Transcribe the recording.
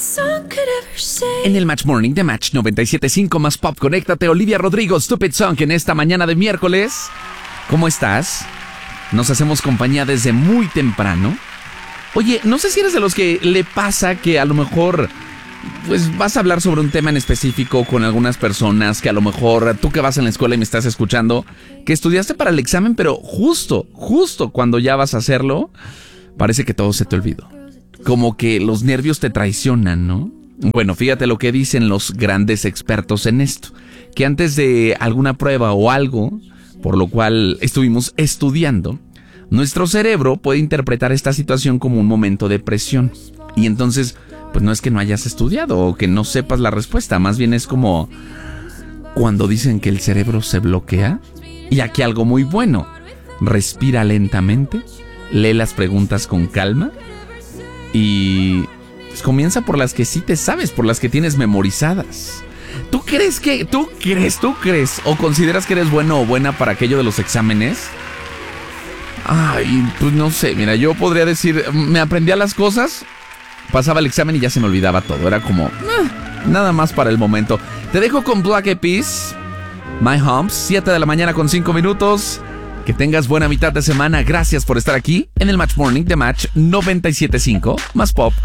En el Match Morning de Match 97.5 más Pop, conéctate. Olivia Rodrigo, Stupid Song, en esta mañana de miércoles. ¿Cómo estás? Nos hacemos compañía desde muy temprano. Oye, no sé si eres de los que le pasa que a lo mejor pues vas a hablar sobre un tema en específico con algunas personas, que a lo mejor tú que vas en la escuela y me estás escuchando, que estudiaste para el examen, pero justo cuando ya vas a hacerlo, parece que todo se te olvidó. Como que los nervios te traicionan, ¿no? Bueno, fíjate lo que dicen los grandes expertos en esto, que antes de alguna prueba o algo, por lo cual estuvimos estudiando, nuestro cerebro puede interpretar esta situación como un momento de presión. Y entonces, pues no es que no hayas estudiado o que no sepas la respuesta, más bien es como cuando dicen que el cerebro se bloquea. Y aquí algo muy bueno: respira lentamente, lee las preguntas con calma y pues comienza por las que sí te sabes, por las que tienes memorizadas. ¿Tú crees o consideras que eres bueno o buena para aquello de los exámenes? Ay, pues no sé, mira, yo podría decir, me aprendía las cosas, pasaba el examen y ya se me olvidaba todo. Era como, nada más para el momento. Te dejo con Black Eyed Peas, My Humps, 7 de la mañana con 5 minutos. Que tengas buena mitad de semana. Gracias por estar aquí en el Match Morning de Match 97.5 más Pop.